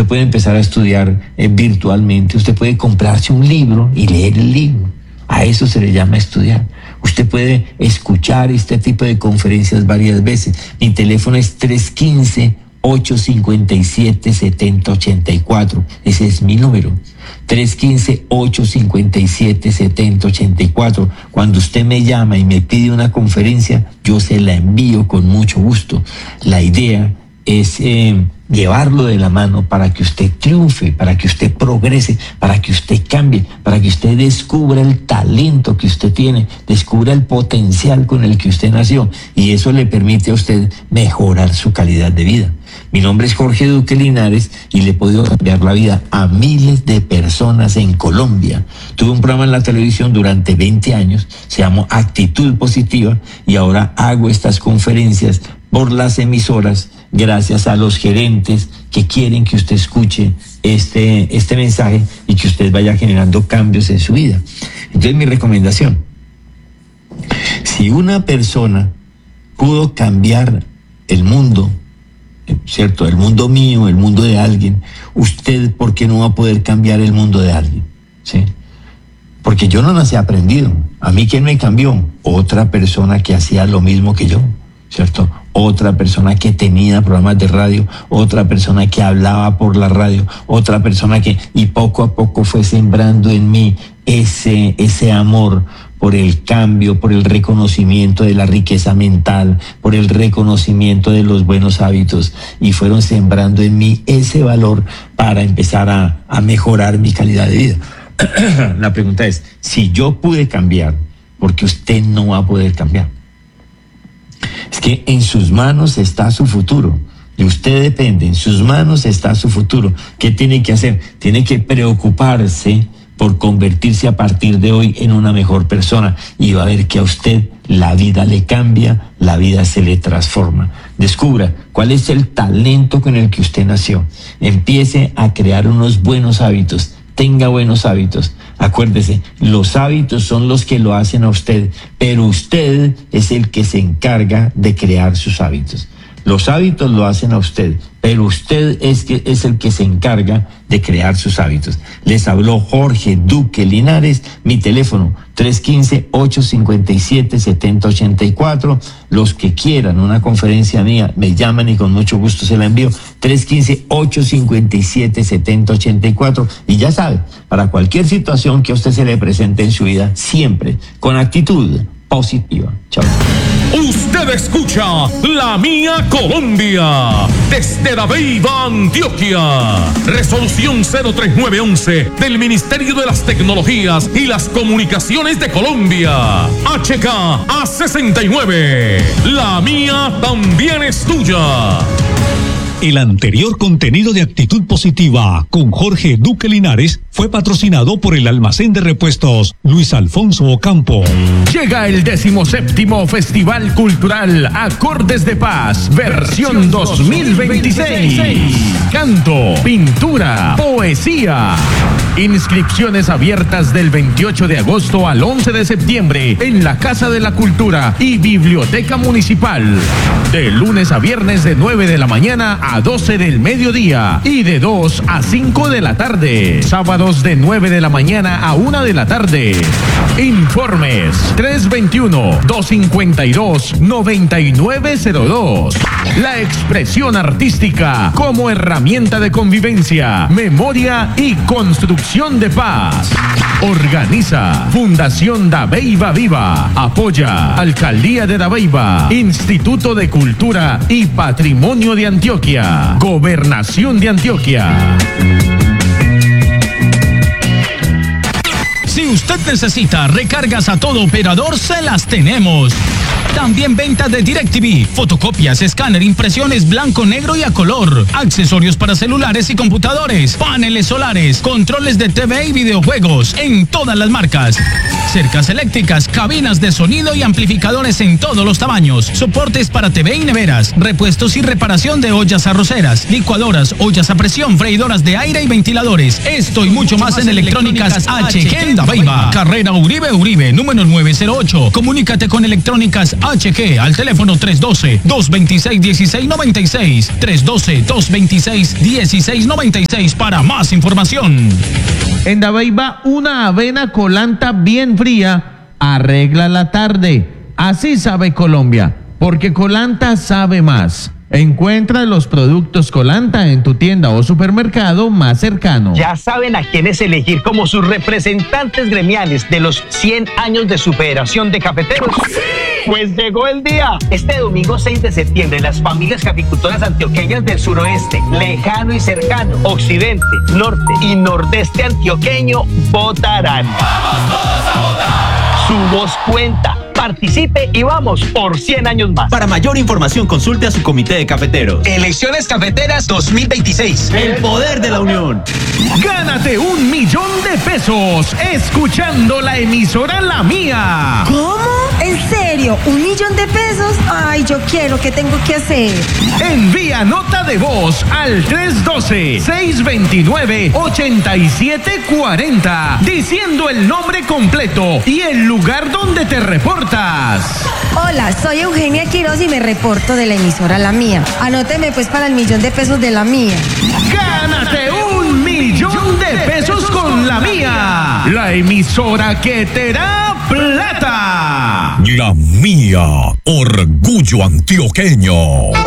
puede empezar a estudiar virtualmente, usted puede comprarse un libro y leer el libro. A eso se le llama estudiar. Usted puede escuchar este tipo de conferencias varias veces. Mi teléfono es 315-857-7084. Ese es mi número. 315-857-7084. Cuando usted me llama y me pide una conferencia, yo se la envío con mucho gusto. La idea es llevarlo de la mano para que usted triunfe, para que usted progrese, para que usted cambie, para que usted descubra el talento que usted tiene, descubra el potencial con el que usted nació, y eso le permite a usted mejorar su calidad de vida. Mi nombre es Jorge Duque Linares y le he podido cambiar la vida a miles de personas en Colombia. Tuve un programa en la televisión durante 20 años, se llamó Actitud Positiva, y ahora hago estas conferencias por las emisoras gracias a los gerentes que quieren que usted escuche este mensaje y que usted vaya generando cambios en su vida. Entonces, mi recomendación: si una persona pudo cambiar el mundo, ¿cierto? El mundo mío, el mundo de alguien, usted, ¿por qué no va a poder cambiar el mundo de alguien? ¿Sí? Porque yo no nací aprendido. A mí, ¿quién me cambió? Otra persona que hacía lo mismo que yo, ¿cierto? Otra persona que tenía programas de radio, otra persona que hablaba por la radio, otra persona que, y poco a poco fue sembrando en mí ese amor por el cambio, por el reconocimiento de la riqueza mental, por el reconocimiento de los buenos hábitos, y fueron sembrando en mí ese valor para empezar a mejorar mi calidad de vida. La pregunta es, si yo pude cambiar, ¿por qué usted no va a poder cambiar? Es que en sus manos está su futuro. De usted depende, en sus manos está su futuro. ¿Qué tiene que hacer? Tiene que preocuparse por convertirse a partir de hoy en una mejor persona, y va a ver que a usted la vida le cambia, la vida se le transforma. Descubra cuál es el talento con el que usted nació. Empiece a crear unos buenos hábitos. Tenga buenos hábitos. Acuérdese, los hábitos son los que lo hacen a usted, pero usted es el que se encarga de crear sus hábitos. Los hábitos lo hacen a usted, pero usted es el que se encarga de crear sus hábitos. Les habló Jorge Duque Linares, mi teléfono 315-857-7084. Los que quieran una conferencia mía me llaman y con mucho gusto se la envío. 315-857-7084. Y ya sabe, para cualquier situación que a usted se le presente en su vida, siempre con actitud positiva. Chao. Usted escucha La Mía Colombia desde Dabeiba, Antioquia. Resolución 03911 del Ministerio de las Tecnologías y las Comunicaciones de Colombia. HK A69. La mía también es tuya. El anterior contenido de Actitud Positiva con Jorge Duque Linares fue patrocinado por el almacén de repuestos Luis Alfonso Ocampo. Llega el 17º Festival Cultural Acordes de Paz, versión 2026. Canto, pintura, poesía. Inscripciones abiertas del 28 de agosto al 11 de septiembre en la Casa de la Cultura y Biblioteca Municipal. De lunes a viernes de 9 de la mañana a 12 del mediodía y de 2 a 5 de la tarde. Sábados de 9 de la mañana a 1 de la tarde. Informes 321-252-9902. La expresión artística como herramienta de convivencia, memoria y construcción de paz. Organiza Fundación Dabeiba Viva. Apoya Alcaldía de Dabeiba, Instituto de Cultura y Patrimonio de Antioquia, Gobernación de Antioquia. Si usted necesita recargas a todo operador, se las tenemos. También venta de DirecTV, fotocopias, escáner, impresiones blanco, negro y a color, accesorios para celulares y computadores, paneles solares, controles de TV y videojuegos en todas las marcas, cercas eléctricas, cabinas de sonido y amplificadores en todos los tamaños, soportes para TV y neveras, repuestos y reparación de ollas arroceras, licuadoras, ollas a presión, freidoras de aire y ventiladores. Esto y mucho más en Electrónicas HG en Dabeiba, Carrera Uribe, número 908. Comunícate con Electrónicas HG al teléfono 312-226-1696. 312-226-1696 para más información. En Dabeiba, una avena colanta bien fría arregla la tarde. Así sabe Colombia, porque Colanta sabe más. Encuentra los productos Colanta en tu tienda o supermercado más cercano. Ya saben a quiénes elegir como sus representantes gremiales de los 100 años de superación de cafeteros. ¡Sí! Pues llegó el día. Este domingo 6 de septiembre, las familias caficultoras antioqueñas del suroeste, lejano y cercano, occidente, norte y nordeste antioqueño votarán. ¡Vamos todos a votar! Su voz cuenta. Participe y vamos por 100 años más. Para mayor información, consulte a su comité de cafeteros. Elecciones Cafeteras 2026. El poder de la unión. Gánate $1.000.000 escuchando la emisora La Mía. ¿Cómo? ¿En serio? $1.000.000? Ay, yo quiero. ¿Qué tengo que hacer? Envía nota de voz al 312-629-8740 diciendo el nombre completo y el lugar donde te reportas. Hola, soy Eugenia Quiroz y me reporto de la emisora La Mía. Anóteme pues para el $1.000.000 de La Mía. ¡Gánate $1.000.000 con La Mía! La emisora que te da plata. La Mía, orgullo antioqueño.